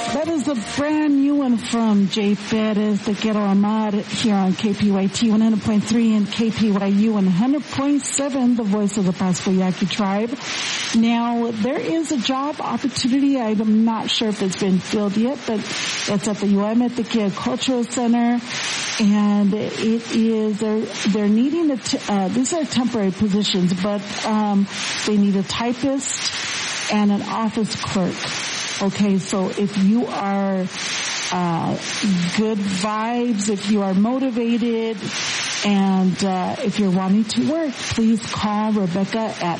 That is a brand new one from Jay Perez, Te Quiero Amar, here on KPYT 100.3 and KPYU 100.7, the voice of the Pasco Yaqui tribe. Now, there is a job opportunity. I'm not sure if it's been filled yet, but it's at the Uametequia Cultural Center. And it is, they're needing these are temporary positions, but, they need a typist and an office clerk. Okay, so if you are, good vibes, if you are motivated, and, if you're wanting to work, please call Rebecca at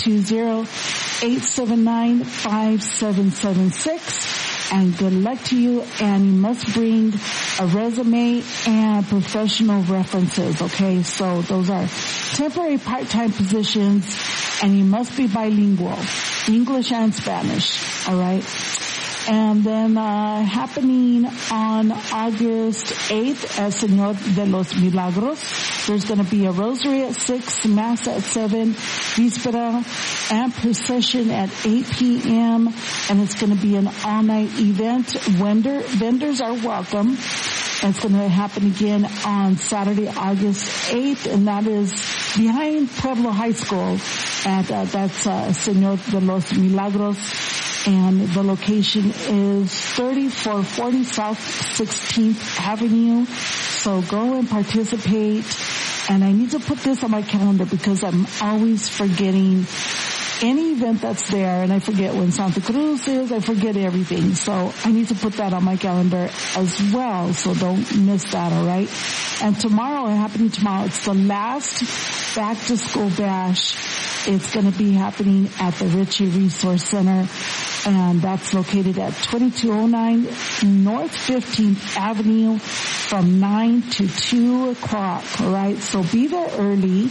520-879-5776. And good luck to you, and you must bring a resume and professional references, okay? So those are temporary part-time positions, and you must be bilingual, English and Spanish, alright? And then, happening on August 8th at Señor de los Milagros, there's gonna be a rosary at 6, mass at 7, víspera, and procession at 8 p.m., and it's gonna be an all-night event. Vendors are welcome. And it's gonna happen again on Saturday, August 8th, and that is behind Pueblo High School at, that's, Señor de los Milagros. And the location is 3440 South 16th Avenue. So go and participate. And I need to put this on my calendar because I'm always forgetting any event that's there, and I forget when Santa Cruz is, I forget everything. So I need to put that on my calendar as well, so don't miss that, alright? And happening tomorrow, it's the last back to school bash. It's gonna be happening at the Ritchie Resource Center, and that's located at 2209 North 15th Avenue from 9 to 2 o'clock, alright? So be there early.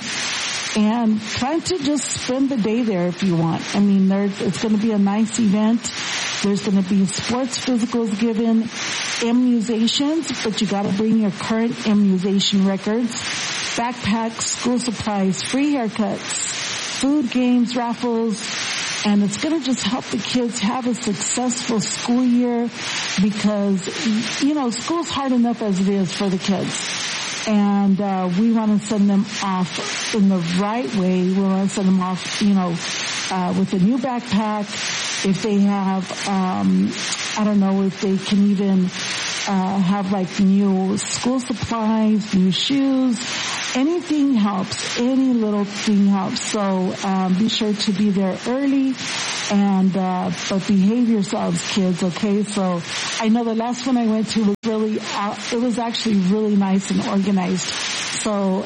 And try to just spend the day there if you want. I mean, it's going to be a nice event. There's going to be sports physicals given, immunizations, but you got to bring your current immunization records, backpacks, school supplies, free haircuts, food, games, raffles, and it's going to just help the kids have a successful school year because, you know, school's hard enough as it is for the kids. And, we want to send them off in the right way. We want to send them off, you know, with a new backpack. If they have, I don't know if they can even, have like new school supplies, new shoes. Anything helps. Any little thing helps. So, be sure to be there early. And, but behave yourselves, kids, okay? So, I know the last one I went to was really, it was actually really nice and organized. So,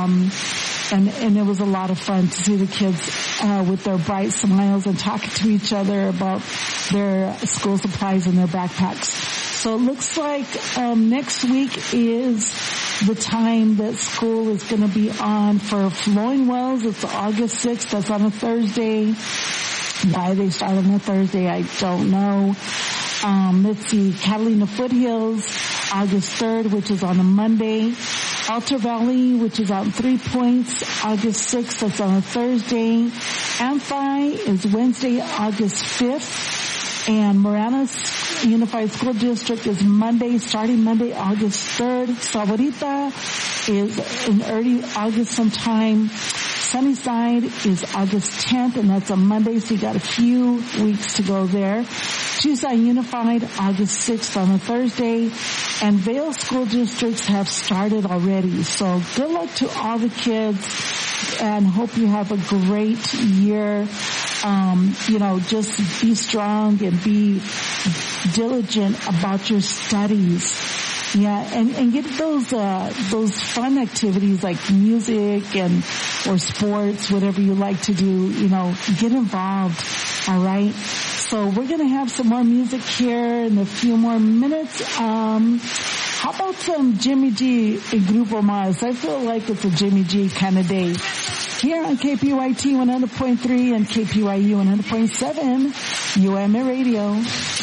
and it was a lot of fun to see the kids, with their bright smiles and talking to each other about their school supplies and their backpacks. So it looks like, next week is the time that school is going to be on for Flowing Wells. It's August 6th. That's on a Thursday. Why they start on a Thursday, I don't know. Let's see, Catalina Foothills, August 3rd, which is on a Monday. Altar Valley, which is on 3 Points, August 6th, that's on a Thursday. Amphi is Wednesday, August 5th. And Moranas Unified School District is starting Monday, August 3rd. Saborita is in early August sometime. Sunnyside is August 10th, and that's a Monday, so you got a few weeks to go there. Tucson Unified, August 6th on a Thursday. And Vail school districts have started already. So good luck to all the kids, and hope you have a great year. You know, just be strong and be diligent about your studies. Yeah, and get those fun activities like music or sports, whatever you like to do, you know, get involved. All right. So we're going to have some more music here in a few more minutes. How about some Jimmy G in Grupo Más? I feel like it's a Jimmy G kind of day. Here on KPYT 100.3 and KPYU 100.7, UMA Radio.